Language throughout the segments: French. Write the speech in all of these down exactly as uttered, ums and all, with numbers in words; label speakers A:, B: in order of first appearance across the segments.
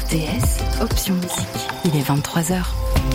A: R T S, option musique. Il est vingt-trois heures.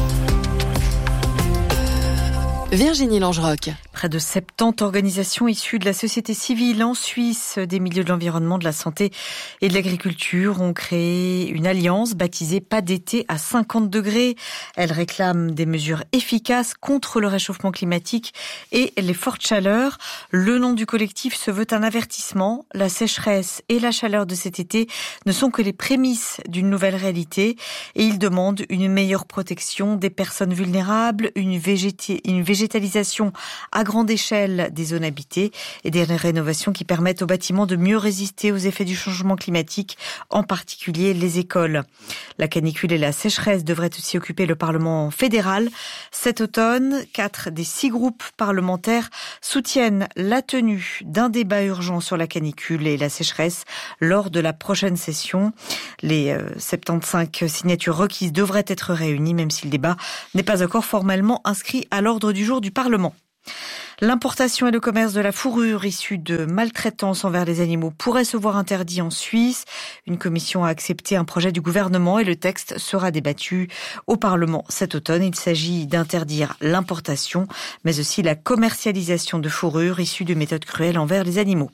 A: Virginie Langerock.
B: Près de soixante-dix organisations issues de la société civile en Suisse, des milieux de l'environnement, de la santé et de l'agriculture ont créé une alliance baptisée Pas d'été à cinquante degrés. Elle réclame des mesures efficaces contre le réchauffement climatique et les fortes chaleurs. Le nom du collectif se veut un avertissement. La sécheresse et la chaleur de cet été ne sont que les prémices d'une nouvelle réalité et ils demandent une meilleure protection des personnes vulnérables, une, végéti- une végétalisation à grande échelle des zones habitées et des rénovations qui permettent aux bâtiments de mieux résister aux effets du changement climatique, en particulier les écoles. La canicule et la sécheresse devraient aussi occuper le Parlement fédéral. Cet automne, quatre des six groupes parlementaires soutiennent la tenue d'un débat urgent sur la canicule et la sécheresse lors de la prochaine session. Les euh, soixante-quinze signatures requises devraient être réunies, même si le débat n'est pas encore formellement inscrit à l'ordre du jour du Parlement. L'importation et le commerce de la fourrure issue de maltraitance envers les animaux pourrait se voir interdit en Suisse. Une commission a accepté un projet du gouvernement et le texte sera débattu au Parlement cet automne. Il s'agit d'interdire l'importation, mais aussi la commercialisation de fourrure issue de méthodes cruelles envers les animaux.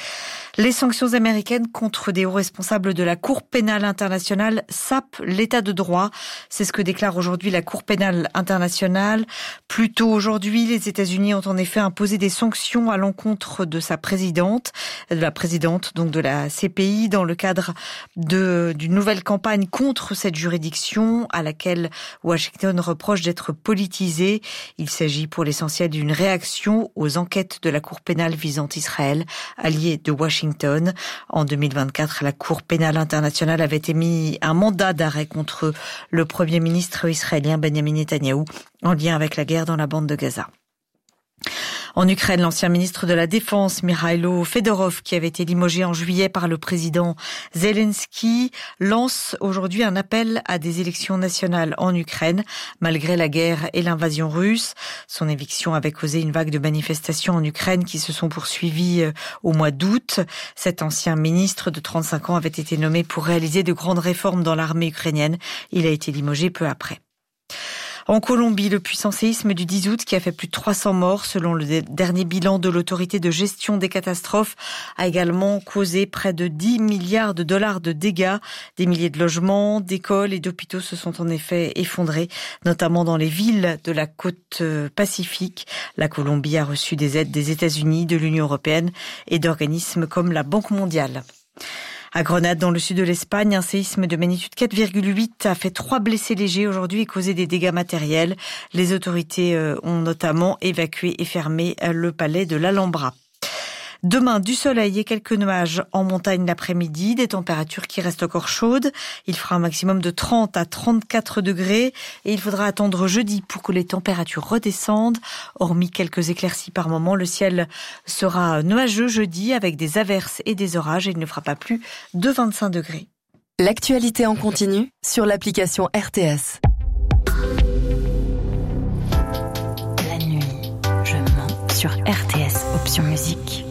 B: Les sanctions américaines contre des hauts responsables de la Cour pénale internationale sapent l'état de droit. C'est ce que déclare aujourd'hui la Cour pénale internationale. Plus tôt aujourd'hui, les États-Unis ont en effet imposé des sanctions à l'encontre de sa présidente, de la présidente donc de la C P I, dans le cadre de, d'une nouvelle campagne contre cette juridiction à laquelle Washington reproche d'être politisée. Il s'agit pour l'essentiel d'une réaction aux enquêtes de la Cour pénale visant Israël, allié de Washington. En deux mille vingt-quatre, la Cour pénale internationale avait émis un mandat d'arrêt contre le Premier ministre israélien Benjamin Netanyahou en lien avec la guerre dans la bande de Gaza. En Ukraine, l'ancien ministre de la Défense, Mikhailo Fedorov, qui avait été limogé en juillet par le président Zelensky, lance aujourd'hui un appel à des élections nationales en Ukraine, malgré la guerre et l'invasion russe. Son éviction avait causé une vague de manifestations en Ukraine qui se sont poursuivies au mois d'août. Cet ancien ministre de trente-cinq ans avait été nommé pour réaliser de grandes réformes dans l'armée ukrainienne. Il a été limogé peu après. En Colombie, le puissant séisme du dix août qui a fait plus de trois cents morts, selon le dernier bilan de l'autorité de gestion des catastrophes, a également causé près de dix milliards de dollars de dégâts. Des milliers de logements, d'écoles et d'hôpitaux se sont en effet effondrés, notamment dans les villes de la côte pacifique. La Colombie a reçu des aides des États-Unis, de l'Union européenne et d'organismes comme la Banque mondiale. À Grenade, dans le sud de l'Espagne, un séisme de magnitude quatre virgule huit a fait trois blessés légers aujourd'hui et causé des dégâts matériels. Les autorités ont notamment évacué et fermé le palais de l'Alhambra. Demain, du soleil et quelques nuages en montagne l'après-midi, des températures qui restent encore chaudes. Il fera un maximum de trente à trente-quatre degrés et il faudra attendre jeudi pour que les températures redescendent. Hormis quelques éclaircies par moment, le ciel sera nuageux jeudi avec des averses et des orages et il ne fera pas plus de vingt-cinq degrés.
A: L'actualité en continu sur l'application R T S. La nuit, je mens sur R T S, option musique.